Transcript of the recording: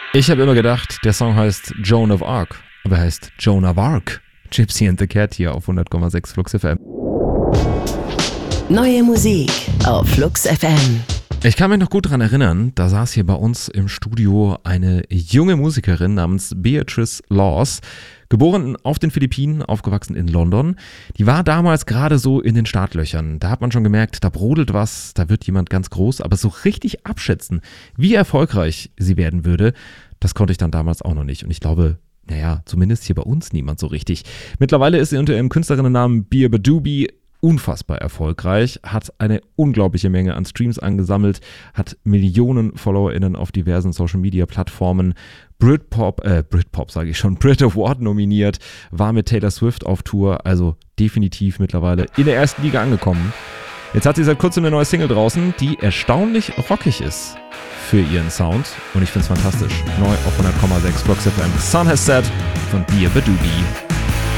Ich habe immer gedacht, der Song heißt Joan of Arc, aber er heißt Joan of Arc. Gypsy and the Cat hier auf 100,6 Flux FM. Neue Musik auf Flux FM. Ich kann mich noch gut daran erinnern, da saß hier bei uns im Studio eine junge Musikerin namens Beatrice Laws, geboren auf den Philippinen, aufgewachsen in London. Die war damals gerade so in den Startlöchern. Da hat man schon gemerkt, da brodelt was, da wird jemand ganz groß, aber so richtig abschätzen, wie erfolgreich sie werden würde, das konnte ich dann damals auch noch nicht. Und ich glaube, zumindest hier bei uns niemand so richtig. Mittlerweile ist sie unter ihrem Künstlerinnennamen Beabadoobee unfassbar erfolgreich, hat eine unglaubliche Menge an Streams angesammelt, hat Millionen FollowerInnen auf diversen Social-Media-Plattformen, Brit Award nominiert, war mit Taylor Swift auf Tour, also definitiv mittlerweile in der ersten Liga angekommen. Jetzt hat sie seit kurzem eine neue Single draußen, die erstaunlich rockig ist für ihren Sound und ich finde es fantastisch. Neu auf 100,6 Flux FM. Sun Has Set von Beabadoobee.